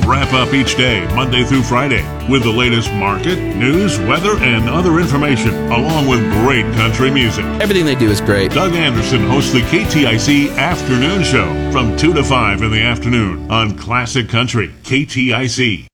Wrap up each day, Monday through Friday, with the latest market, news, weather, and other information, along with great country music. Everything they do is great. Doug Anderson hosts the KTIC Afternoon Show from 2 to 5 in the afternoon on Classic Country, KTIC.